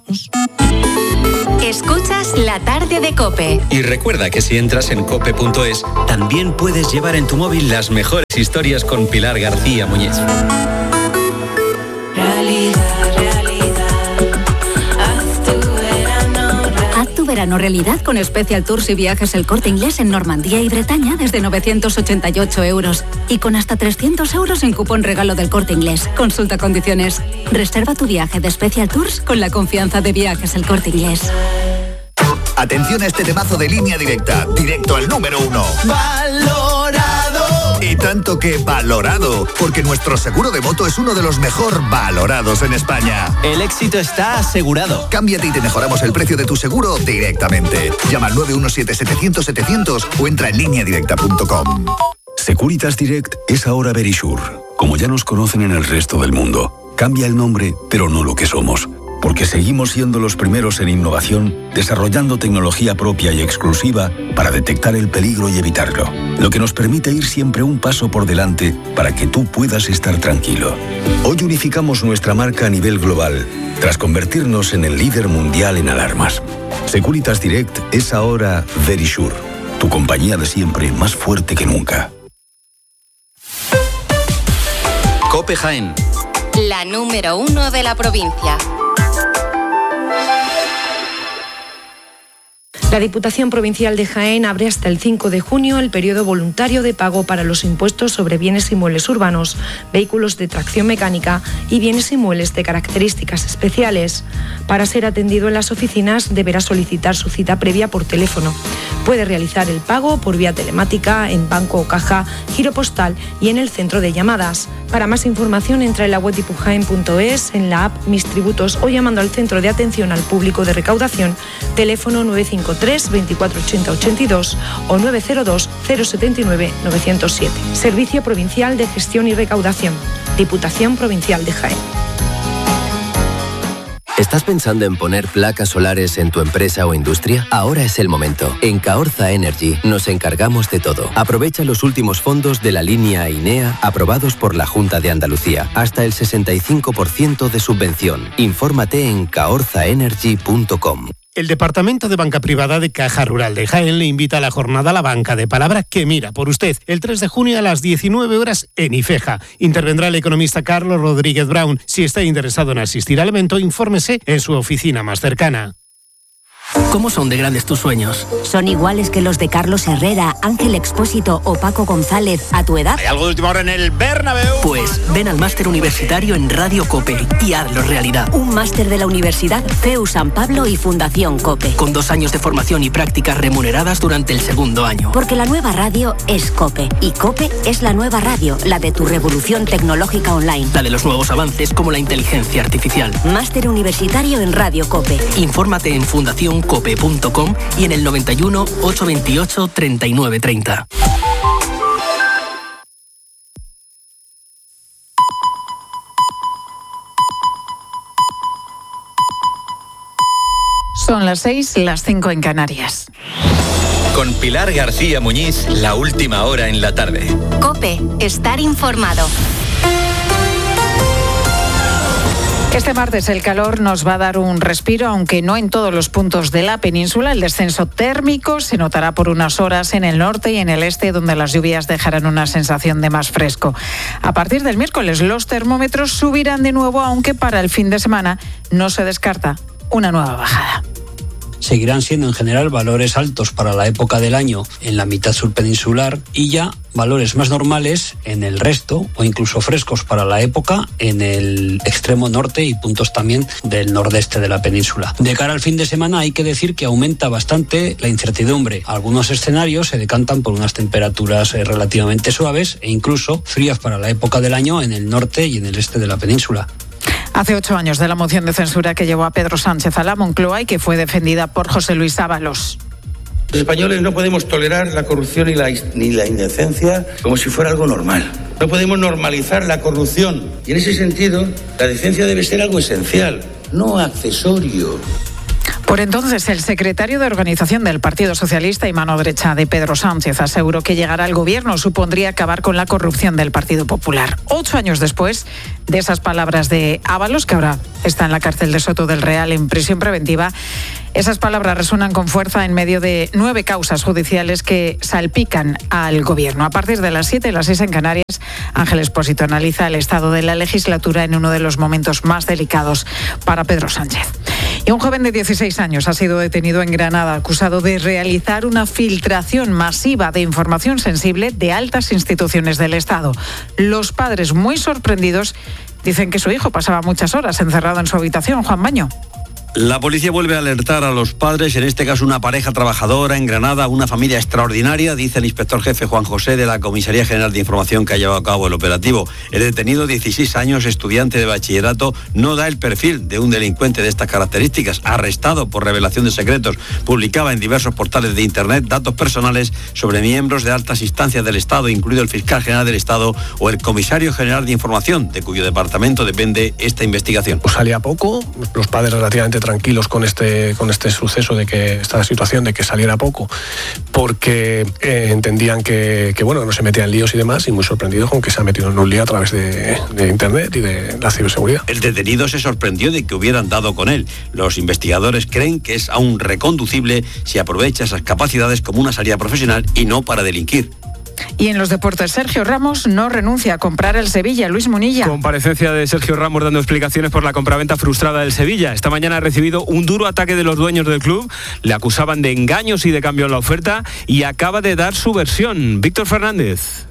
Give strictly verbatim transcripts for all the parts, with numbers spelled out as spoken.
Escuchas La Tarde de COPE. Y recuerda que si entras en cope punto es, también puedes llevar en tu móvil las mejores historias con Pilar García Muñiz. Realidad, realidad. Haz tu verano realidad. Haz tu verano realidad con Special Tours y Viajes El Corte Inglés en Normandía y Bretaña desde novecientos ochenta y ocho euros. Y con hasta trescientos euros en cupón regalo del Corte Inglés. Consulta condiciones. Reserva tu viaje de Special Tours con la confianza de Viajes El Corte Inglés. Atención a este temazo de Línea Directa, directo al número uno. ¡Valorado! Y tanto que valorado, porque nuestro seguro de moto es uno de los mejor valorados en España. El éxito está asegurado. Cámbiate y te mejoramos el precio de tu seguro directamente. Llama al nueve uno siete setecientos setecientos o entra en línea directa punto com. Securitas Direct es ahora Verisure. Como ya nos conocen en el resto del mundo, cambia el nombre, pero no lo que somos. Porque seguimos siendo los primeros en innovación, desarrollando tecnología propia y exclusiva para detectar el peligro y evitarlo. Lo que nos permite ir siempre un paso por delante para que tú puedas estar tranquilo. Hoy unificamos nuestra marca a nivel global, tras convertirnos en el líder mundial en alarmas. Securitas Direct es ahora Verisure, tu compañía de siempre más fuerte que nunca. COPE Jaén. La número uno de la provincia. La Diputación Provincial de Jaén abre hasta el cinco de junio el periodo voluntario de pago para los impuestos sobre bienes inmuebles urbanos, vehículos de tracción mecánica y bienes inmuebles de características especiales. Para ser atendido en las oficinas deberá solicitar su cita previa por teléfono. Puede realizar el pago por vía telemática, en banco o caja, giro postal y en el centro de llamadas. Para más información entra en la web dipujaen punto es, en la app Mis Tributos o llamando al Centro de Atención al Público de Recaudación, teléfono nueve cinco tres, veinticuatro ochenta ochenta y dos o nueve cero dos, cero setenta y nueve, novecientos siete. Servicio Provincial de Gestión y Recaudación. Diputación Provincial de Jaén. ¿Estás pensando en poner placas solares en tu empresa o industria? Ahora es el momento. En Caorza Energy nos encargamos de todo. Aprovecha los últimos fondos de la línea INEA aprobados por la Junta de Andalucía. Hasta el sesenta y cinco por ciento de subvención. Infórmate en caorza energy punto com. El Departamento de Banca Privada de Caja Rural de Jaén le invita a la jornada La Banca de Palabra que mira por usted el tres de junio a las diecinueve horas en Ifeja. Intervendrá el economista Carlos Rodríguez Brown. Si está interesado en asistir al evento, infórmese en su oficina más cercana. ¿Cómo son de grandes tus sueños? ¿Son iguales que los de Carlos Herrera, Ángel Expósito o Paco González a tu edad? ¿Hay algo de última hora en el Bernabéu? Pues ven al máster universitario en Radio COPE y hazlo realidad. Un máster de la Universidad C E U San Pablo y Fundación COPE. Con dos años de formación y prácticas remuneradas durante el segundo año. Porque la nueva radio es COPE y COPE es la nueva radio, la de tu revolución tecnológica online. La de los nuevos avances como la inteligencia artificial. Máster universitario en Radio COPE. Infórmate en fundación cope punto com y en el noventa y uno, ochocientos veintiocho, treinta y nueve treinta. Son las seis, las cinco en Canarias. Con Pilar García Muñiz, la última hora en la tarde. COPE, estar informado. Este martes el calor nos va a dar un respiro, aunque no en todos los puntos de la península. El descenso térmico se notará por unas horas en el norte y en el este, donde las lluvias dejarán una sensación de más fresco. A partir del miércoles los termómetros subirán de nuevo, aunque para el fin de semana no se descarta una nueva bajada. Seguirán siendo en general valores altos para la época del año en la mitad sur peninsular y ya valores más normales en el resto o incluso frescos para la época en el extremo norte y puntos también del nordeste de la península. De cara al fin de semana hay que decir que aumenta bastante la incertidumbre. Algunos escenarios se decantan por unas temperaturas relativamente suaves e incluso frías para la época del año en el norte y en el este de la península. Hace ocho años de la moción de censura que llevó a Pedro Sánchez a la Moncloa y que fue defendida por José Luis Ábalos. Los españoles no podemos tolerar la corrupción y la, ni la indecencia como si fuera algo normal. No podemos normalizar la corrupción. Y en ese sentido, la decencia debe ser algo esencial, no accesorio. Por entonces, el secretario de Organización del Partido Socialista y mano derecha de Pedro Sánchez aseguró que llegar al gobierno supondría acabar con la corrupción del Partido Popular. Ocho años después de esas palabras de Ábalos, que ahora está en la cárcel de Soto del Real en prisión preventiva, esas palabras resuenan con fuerza en medio de nueve causas judiciales que salpican al gobierno. A partir de las siete y las seis en Canarias, Ángel Expósito analiza el estado de la legislatura en uno de los momentos más delicados para Pedro Sánchez. Y un joven de dieciséis años ha sido detenido en Granada acusado de realizar una filtración masiva de información sensible de altas instituciones del Estado. Los padres, muy sorprendidos, dicen que su hijo pasaba muchas horas encerrado en su habitación. Juan Baño. La policía vuelve a alertar a los padres, en este caso una pareja trabajadora en Granada, una familia extraordinaria, dice el inspector jefe Juan José de la Comisaría General de Información que ha llevado a cabo el operativo. El detenido, dieciséis años, estudiante de bachillerato, no da el perfil de un delincuente de estas características, arrestado por revelación de secretos. Publicaba en diversos portales de internet datos personales sobre miembros de altas instancias del Estado, incluido el fiscal general del Estado o el comisario general de Información, de cuyo departamento depende esta investigación. Pues salía poco, los padres relativamente tranquilos con este con este suceso, de que esta situación de que saliera poco, porque eh, entendían que, que bueno, no se metía en líos y demás, y muy sorprendidos con que se ha metido en un lío a través de, de internet y de la ciberseguridad. El detenido se sorprendió de que hubieran dado con él. Los investigadores creen que es aún reconducible si aprovecha esas capacidades como una salida profesional y no para delinquir. Y en los deportes, Sergio Ramos no renuncia a comprar el Sevilla. Luis Munilla. Comparecencia de Sergio Ramos dando explicaciones por la compraventa frustrada del Sevilla. Esta mañana ha recibido un duro ataque de los dueños del club. Le acusaban de engaños y de cambio en la oferta y acaba de dar su versión. Víctor Fernández.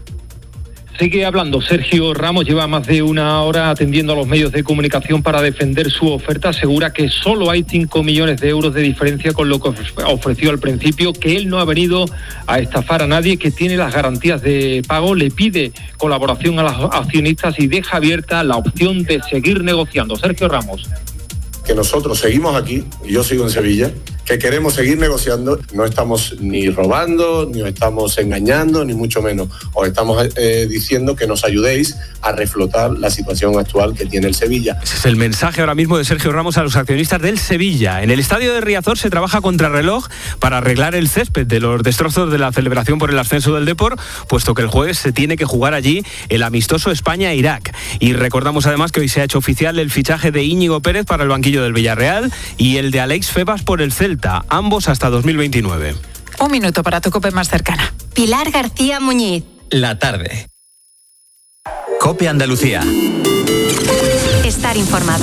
Sigue hablando Sergio Ramos, lleva más de una hora atendiendo a los medios de comunicación para defender su oferta. Asegura que solo hay cinco millones de euros de diferencia con lo que ofreció al principio, que él no ha venido a estafar a nadie, que tiene las garantías de pago, le pide colaboración a los accionistas y deja abierta la opción de seguir negociando. Sergio Ramos. Que nosotros seguimos aquí, y yo sigo en Sevilla, que queremos seguir negociando, no estamos ni robando, ni os estamos engañando, ni mucho menos. Os estamos eh, diciendo que nos ayudéis a reflotar la situación actual que tiene el Sevilla. Ese es el mensaje ahora mismo de Sergio Ramos a los accionistas del Sevilla. En el estadio de Riazor se trabaja contrarreloj para arreglar el césped de los destrozos de la celebración por el ascenso del Depor, puesto que el jueves se tiene que jugar allí el amistoso España-Irak. Y recordamos además que hoy se ha hecho oficial el fichaje de Íñigo Pérez para el banquillo del Villarreal y el de Alex Febas por el Celta, ambos hasta dos mil veintinueve. Un minuto para tu COPE más cercana. Pilar García Muñiz. La tarde. COPE Andalucía. Estar informado.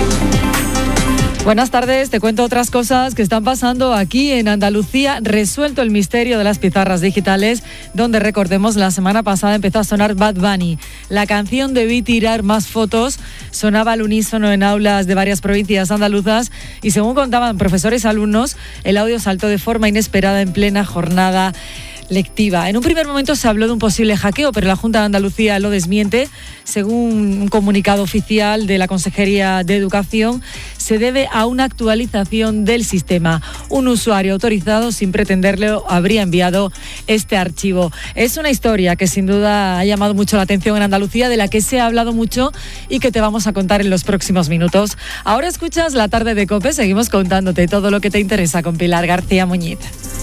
Buenas tardes, te cuento otras cosas que están pasando aquí en Andalucía. Resuelto el misterio de las pizarras digitales, donde, recordemos, la semana pasada empezó a sonar Bad Bunny. La canción Debí tirar más fotos sonaba al unísono en aulas de varias provincias andaluzas y, según contaban profesores y alumnos, el audio saltó de forma inesperada en plena jornada lectiva. En un primer momento se habló de un posible hackeo, pero la Junta de Andalucía lo desmiente. Según un comunicado oficial de la Consejería de Educación, se debe a una actualización del sistema. Un usuario autorizado, sin pretenderlo, habría enviado este archivo. Es una historia que sin duda ha llamado mucho la atención en Andalucía, de la que se ha hablado mucho y que te vamos a contar en los próximos minutos. Ahora escuchas La Tarde de COPE, seguimos contándote todo lo que te interesa con Pilar García Muñiz.